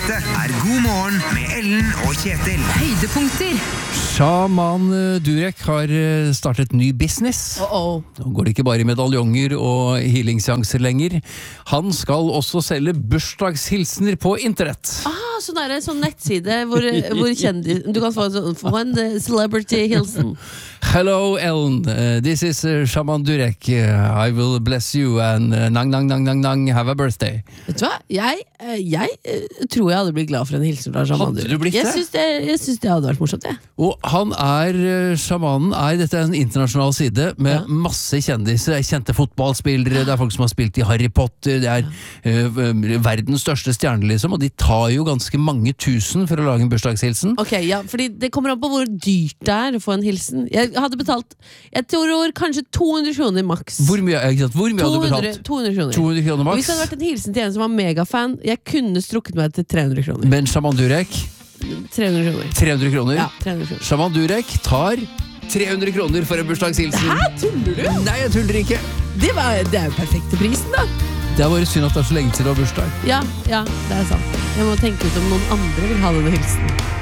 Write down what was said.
Dette God morgen med Ellen og Kjetil. Høydepunkter. Shaman Durek har startet ny business. Nå går det ikke bare i medaljonger og healingseanser lenger. Han skal også selge bursdagshilsener på internett. Sånn er det, sånn nettside hvor kjendis du kan få en celebrity hilsen. Hello Ellen, this is Shaman Durek. I will bless you and nang, have a birthday. Vet du hva? Jeg tror jeg hadde blitt glad for en hilsen fra Shaman Durek. Hadde du blitt det? Jeg synes det hadde vært morsomt, det. Og han shamanen dette en internasjonal side med masse kjendiser. Det kjente fotballspillere, det folk som har spilt i Harry Potter, det verdens største stjerne liksom, og de tar jo ganske mange tusen for å lage en bursdagshilsen. Ok, ja, fordi det kommer an på hvor dyrt det å få en hilsen. Jeg hadde betalt, jeg tror kanskje 200 kroner maks. Hvor mye hadde du betalt? 200 kroner. 200 kroner maks. Og hvis det hadde vært en hilsen til en som var megafan, jeg kunne strukket meg til 300 kroner. Men Shaman Durek? 300 kroner. 300 kroner? Ja, 300 kroner. Shaman Durek tar 300 kroner for en bursdagshilsen. Hæ, tuller du? Nei, jeg tuller ikke. Det er jo perfekte prisen da. Det bare synd at det så lenge til å ha bursdag. Ja, det sant. Jeg må tenke ut om noen andre vil ha denne hilsen.